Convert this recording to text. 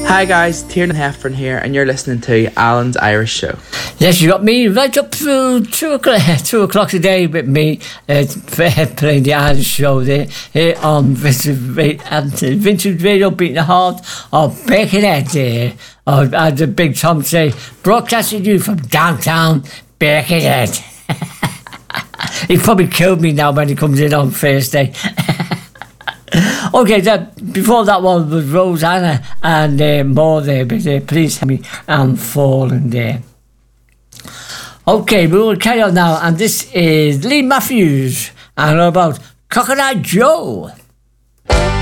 Hi guys, Tiernan Heffern here, and you're listening to Alan's Irish Show. Yes, you got me right up through 2 o'clock today with me playing the Irish Show there on Vintage Radio, beating the heart of Birkenhead there. As the big Tom say, broadcasting you from downtown Birkenhead. He probably killed me now when he comes in on Thursday. Okay, before that one was Rosanna and more there, but Please Help Me, I'm Falling there. Okay, we will carry on now, and this is Lee Matthews and about Coconut Joe.